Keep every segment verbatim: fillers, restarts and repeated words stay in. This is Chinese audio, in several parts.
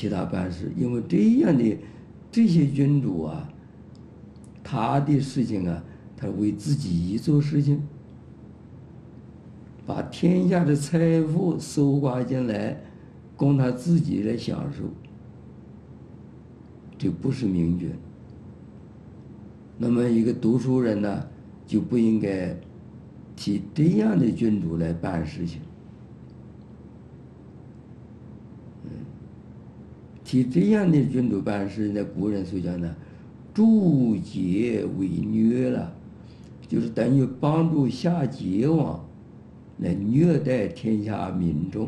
其他办事，因为这样的这些君主啊，他的事情啊，他为自己做事情，把天下的财富搜刮进来，供他自己来享受，这不是明君。那么一个读书人呢，就不应该替这样的君主来办事情。替这样的君主办事，那古人所讲的助桀为虐了，就是等于帮助下桀王来虐待天下民众。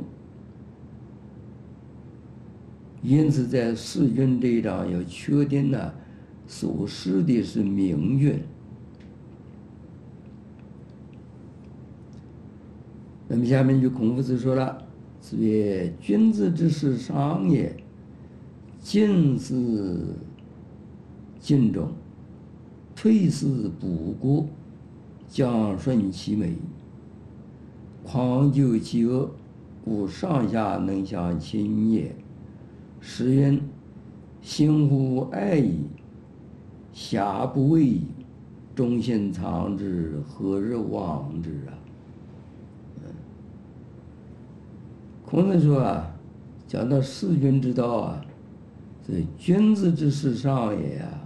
因此，在弑君这一章要确定呢，所弑的是明君。那么下面就孔夫子说了：“子曰，君子之事上也。进思尽忠，退思补过，将顺其美，匡救其恶，故上下能相亲也。时云：兴乎爱矣，下不为矣。忠信藏之，何日忘之啊？”孔子说啊，讲到弑君之道啊，这君子之事上也啊。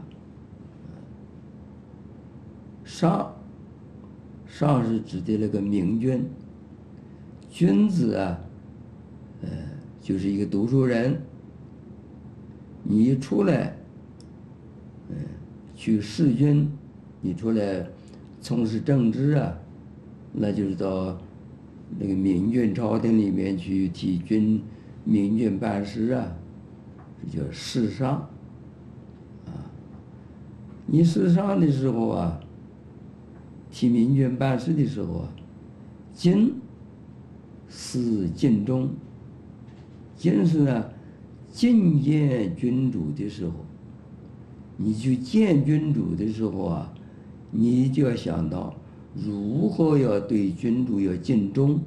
上，上是指的那个明君。君子啊，呃，就是一个读书人。你一出来，嗯、呃，去弑君，你出来从事政治啊，那就是到那个明君朝廷里面去替君明君办事啊，这叫弑上啊。你弑上的时候啊，替明君办事的时候啊，尽思尽忠。尽是呢，觐见君主的时候，你去见君主的时候啊，你就要想到如何要对君主要尽忠。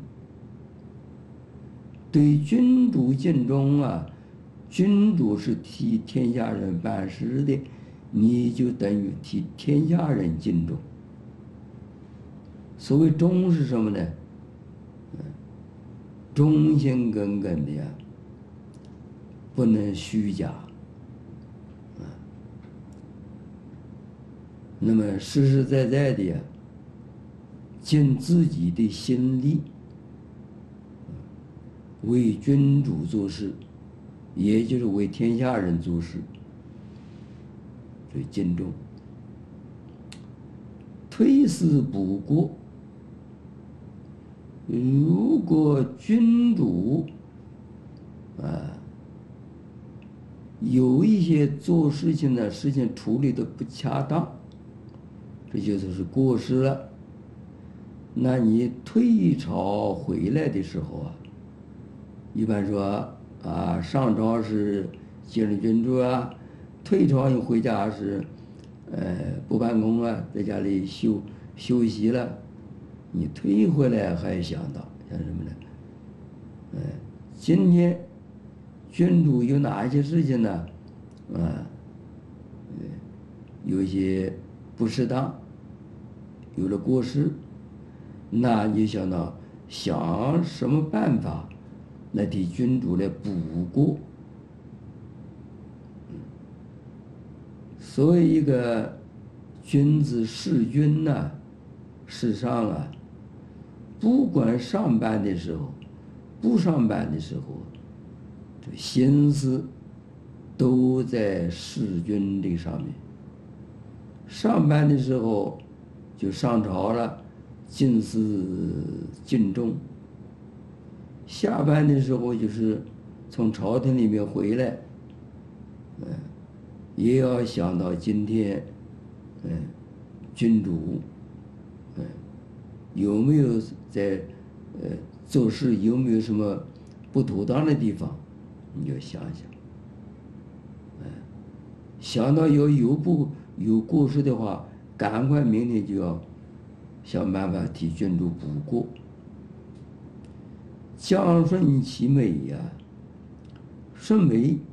对君主尽忠啊，君主是替天下人办事的，你就等于替天下人尽忠。所谓忠是什么呢？忠心耿耿的呀，不能虚假。那么实实在在的呀，尽自己的心力，为君主做事，也就是为天下人做事，所以尽忠。退思补过。如果君主啊有一些做事情的事情处理的不恰当，这就是过失了。那你退朝回来的时候啊，一般说啊，上朝是接任君主啊，退朝你回家是呃不办公啊，在家里休休息了。你退回来还想到像什么呢？呃，今天君主有哪些事情呢？啊，呃，有一些不适当，有了过失，那你想到想什么办法来替君主来补过？所以一个君子弑君呐，弑上啊。不管上班的时候，不上班的时候，这心思都在弑君这上面。上班的时候就上朝了，尽思尽忠；下班的时候就是从朝廷里面回来，嗯，也要想到今天，嗯，君主，嗯，有没有在呃做事有没有什么不妥当的地方，你就想想，哎，想到有有不有过失的话，赶快明天就要想办法替君主补过。将顺其美呀，顺美